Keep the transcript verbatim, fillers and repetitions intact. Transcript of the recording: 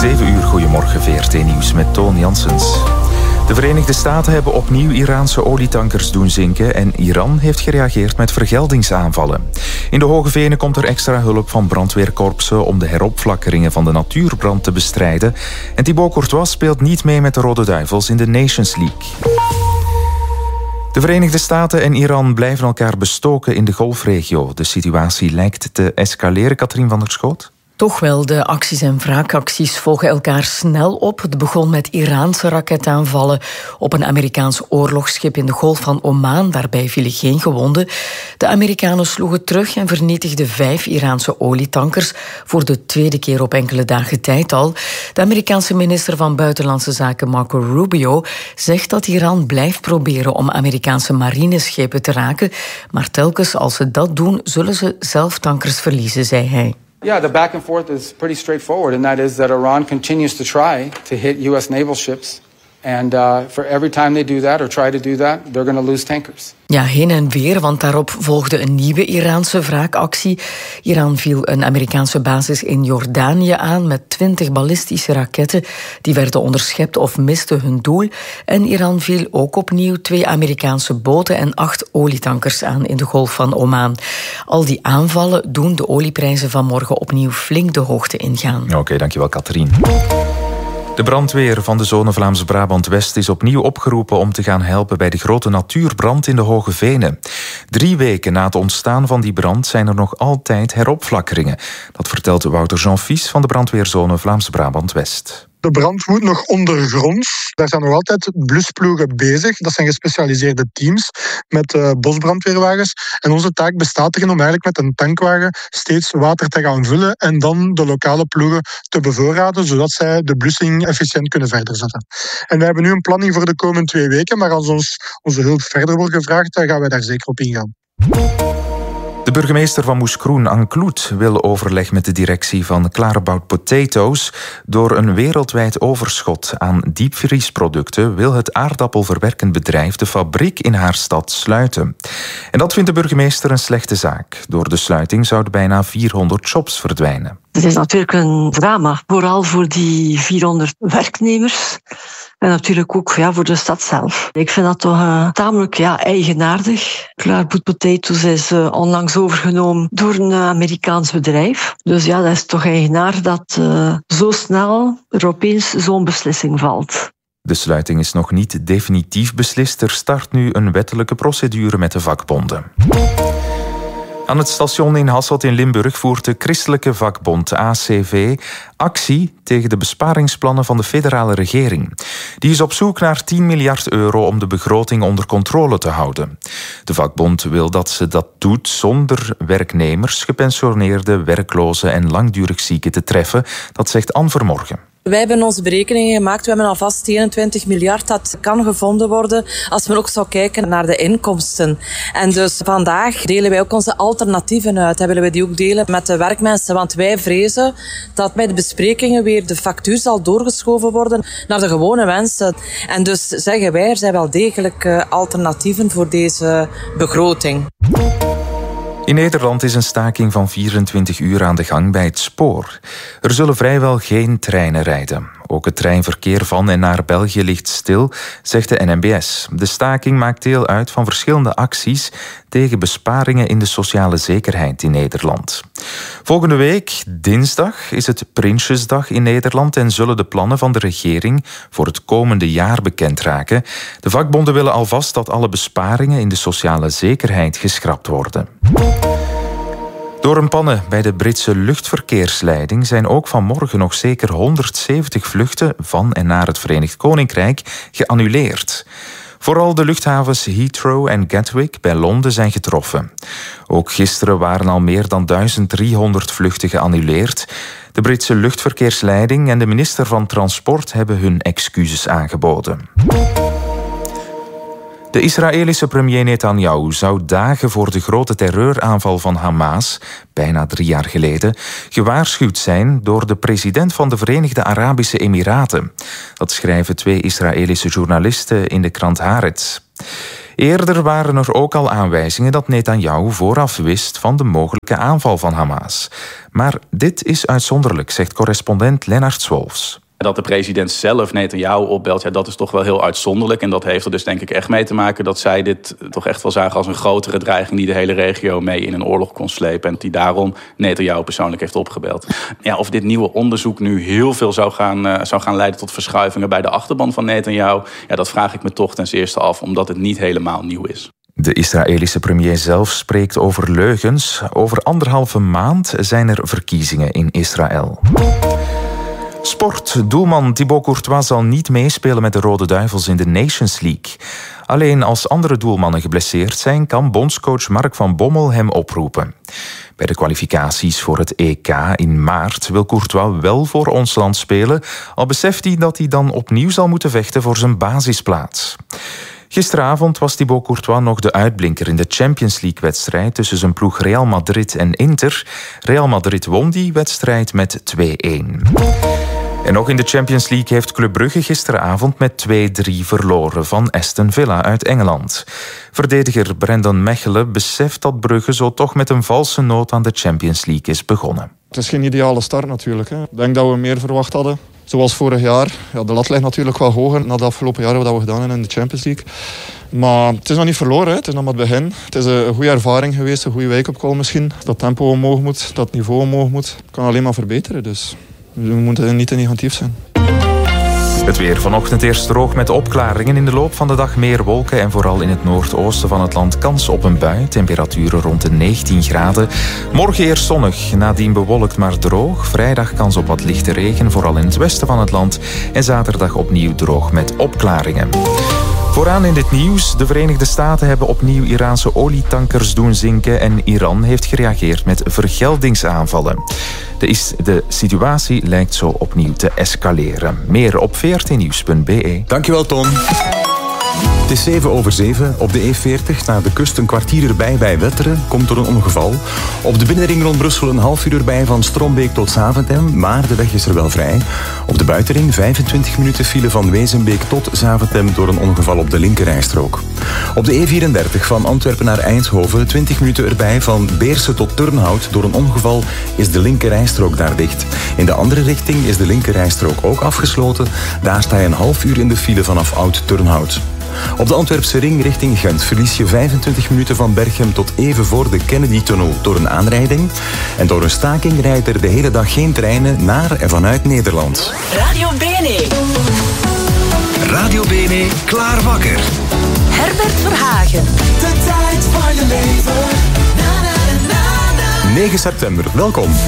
zeven uur, goedemorgen, V R T-nieuws met Toon Janssens. De Verenigde Staten hebben opnieuw Iraanse olietankers doen zinken en Iran heeft gereageerd met vergeldingsaanvallen. In de Hoge Venen komt er extra hulp van brandweerkorpsen om de heropflakkeringen van de natuurbrand te bestrijden. En Thibaut Courtois speelt niet mee met de Rode Duivels in de Nations League. De Verenigde Staten en Iran blijven elkaar bestoken in de Golfregio. De situatie lijkt te escaleren, Katrien van der Schoot. Toch wel, de acties en wraakacties volgen elkaar snel op. Het begon met Iraanse raketaanvallen op een Amerikaans oorlogsschip in de Golf van Oman. Daarbij vielen geen gewonden. De Amerikanen sloegen terug en vernietigden vijf Iraanse olietankers voor de tweede keer op enkele dagen tijd al. De Amerikaanse minister van Buitenlandse Zaken Marco Rubio zegt dat Iran blijft proberen om Amerikaanse marineschepen te raken. Maar telkens als ze dat doen, zullen ze zelf tankers verliezen, zei hij. Yeah, the back and forth is pretty straightforward, and that is that Iran continues to try to hit U S naval ships. And uh, for every time they do that or try to do that, they're going to lose tankers. Ja, heen en weer, want daarop volgde een nieuwe Iraanse wraakactie. Iran viel een Amerikaanse basis in Jordanië aan met twintig ballistische raketten. Die werden onderschept of misten hun doel. En Iran viel ook opnieuw twee Amerikaanse boten en acht olietankers aan in de Golf van Oman. Al die aanvallen doen de olieprijzen vanmorgen opnieuw flink de hoogte ingaan. Oké, okay, dankjewel Katrien. De brandweer van de zone Vlaams-Brabant-West is opnieuw opgeroepen om te gaan helpen bij de grote natuurbrand in de Hoge Venen. Drie weken na het ontstaan van die brand zijn er nog altijd heropflakkeringen. Dat vertelt Wouter Jean-Fies van de brandweerzone Vlaams-Brabant-West. De brand woedt nog ondergronds. Daar zijn nog altijd blusploegen bezig. Dat zijn gespecialiseerde teams met uh, bosbrandweerwagens. En onze taak bestaat erin om eigenlijk met een tankwagen steeds water te gaan vullen en dan de lokale ploegen te bevoorraden, zodat zij de blussing efficiënt kunnen verder zetten. En wij hebben nu een planning voor de komende twee weken, maar als ons onze hulp verder wordt gevraagd, dan gaan wij daar zeker op ingaan. De burgemeester van Moeskroen, Anne Kloet, wil overleg met de directie van Clarabought Potatoes. Door een wereldwijd overschot aan diepvriesproducten wil het aardappelverwerkend bedrijf de fabriek in haar stad sluiten. En dat vindt de burgemeester een slechte zaak. Door de sluiting zouden bijna vierhonderd jobs verdwijnen. Het is natuurlijk een drama, vooral voor die vierhonderd werknemers. En natuurlijk ook ja, voor de stad zelf. Ik vind dat toch uh, tamelijk ja, eigenaardig. Clarabought Potatoes is uh, onlangs overgenomen door een uh, Amerikaans bedrijf. Dus ja, dat is toch eigenaar dat uh, zo snel er opeens zo'n beslissing valt. De sluiting is nog niet definitief beslist. Er start nu een wettelijke procedure met de vakbonden. Aan het station in Hasselt in Limburg voert de christelijke vakbond A C V actie tegen de besparingsplannen van de federale regering. Die is op zoek naar tien miljard euro om de begroting onder controle te houden. De vakbond wil dat ze dat doet zonder werknemers, gepensioneerden, werklozen en langdurig zieken te treffen. Dat zegt Anne Vermorgen. Wij hebben onze berekeningen gemaakt. We hebben alvast eenentwintig miljard dat kan gevonden worden als we ook zo kijken naar de inkomsten. En dus vandaag delen wij ook onze alternatieven uit. En willen we die ook delen met de werkmensen. Want wij vrezen dat bij de besprekingen weer de factuur zal doorgeschoven worden naar de gewone mensen. En dus zeggen wij, er zijn wel degelijk alternatieven voor deze begroting. In Nederland is een staking van vierentwintig uur aan de gang bij het spoor. Er zullen vrijwel geen treinen rijden. Ook het treinverkeer van en naar België ligt stil, zegt de N M B S. De staking maakt deel uit van verschillende acties tegen besparingen in de sociale zekerheid in Nederland. Volgende week, dinsdag, is het Prinsjesdag in Nederland en zullen de plannen van de regering voor het komende jaar bekend raken. De vakbonden willen alvast dat alle besparingen in de sociale zekerheid geschrapt worden. Door een pannen bij de Britse luchtverkeersleiding zijn ook vanmorgen nog zeker honderdzeventig vluchten van en naar het Verenigd Koninkrijk geannuleerd. Vooral de luchthavens Heathrow en Gatwick bij Londen zijn getroffen. Ook gisteren waren al meer dan duizend driehonderd vluchten geannuleerd. De Britse luchtverkeersleiding en de minister van Transport hebben hun excuses aangeboden. De Israëlische premier Netanyahu zou dagen voor de grote terreuraanval van Hamas, bijna drie jaar geleden, gewaarschuwd zijn door de president van de Verenigde Arabische Emiraten. Dat schrijven twee Israëlische journalisten in de krant Haaretz. Eerder waren er ook al aanwijzingen dat Netanyahu vooraf wist van de mogelijke aanval van Hamas. Maar dit is uitzonderlijk, zegt correspondent Lennart Swolfs. Dat de president zelf Netanyahu opbelt, ja, dat is toch wel heel uitzonderlijk. En dat heeft er dus denk ik echt mee te maken dat zij dit toch echt wel zagen als een grotere dreiging die de hele regio mee in een oorlog kon slepen. En die daarom Netanyahu persoonlijk heeft opgebeld. Ja, of dit nieuwe onderzoek nu heel veel zou gaan, uh, zou gaan leiden tot verschuivingen bij de achterban van Netanyahu, ja, dat vraag ik me toch ten eerste af, omdat het niet helemaal nieuw is. De Israëlische premier zelf spreekt over leugens. Over anderhalve maand zijn er verkiezingen in Israël. Sport. Doelman Thibaut Courtois zal niet meespelen met de Rode Duivels in de Nations League. Alleen als andere doelmannen geblesseerd zijn, kan bondscoach Mark van Bommel hem oproepen. Bij de kwalificaties voor het E K in maart wil Courtois wel voor ons land spelen, al beseft hij dat hij dan opnieuw zal moeten vechten voor zijn basisplaats. Gisteravond was Thibaut Courtois nog de uitblinker in de Champions League-wedstrijd tussen zijn ploeg Real Madrid en Inter. Real Madrid won die wedstrijd met twee-een. En nog in de Champions League heeft Club Brugge gisteravond met twee-drie verloren van Aston Villa uit Engeland. Verdediger Brendan Mechelen beseft dat Brugge zo toch met een valse noot aan de Champions League is begonnen. Het is geen ideale start natuurlijk. Hè. Ik denk dat we meer verwacht hadden. Zoals vorig jaar. Ja, de lat ligt natuurlijk wel hoger na de afgelopen jaren wat we gedaan hebben in de Champions League. Maar het is nog niet verloren. Hè. Het is nog maar het begin. Het is een goede ervaring geweest, een goede wake-up call misschien. Dat tempo omhoog moet, dat niveau omhoog moet. Het kan alleen maar verbeteren. Dus we moeten niet te negatief zijn. Het weer vanochtend eerst droog met opklaringen. In de loop van de dag meer wolken en vooral in het noordoosten van het land kans op een bui. Temperaturen rond de negentien graden. Morgen eerst zonnig, nadien bewolkt maar droog. Vrijdag kans op wat lichte regen, vooral in het westen van het land. En zaterdag opnieuw droog met opklaringen. Vooraan in dit nieuws. De Verenigde Staten hebben opnieuw Iraanse olietankers doen zinken en Iran heeft gereageerd met vergeldingsaanvallen. De, is, de situatie lijkt zo opnieuw te escaleren. Meer op v r t nieuws punt b e. Dankjewel, Ton. Het is zeven over zeven. Op de E veertig naar de kust een kwartier erbij bij Wetteren. Komt door een ongeval. Op de binnenring rond Brussel een half uur erbij van Strombeek tot Zaventem. Maar de weg is er wel vrij. Op de buitenring vijfentwintig minuten file van Wezenbeek tot Zaventem door een ongeval op de linkerrijstrook. Op de E vierendertig van Antwerpen naar Eindhoven twintig minuten erbij van Beerse tot Turnhout. Door een ongeval is de linkerrijstrook daar dicht. In de andere richting is de linkerrijstrook ook afgesloten. Daar sta je een half uur in de file vanaf Oud-Turnhout. Op de Antwerpse ring richting Gent verlies je vijfentwintig minuten van Berchem tot even voor de Kennedy-tunnel door een aanrijding. En door een staking rijden er de hele dag geen treinen naar en vanuit Nederland. Radio B N E. Radio B N E, klaar wakker. Herbert Verhagen. De tijd van je leven. Na, na, na, na, na. negen september, welkom.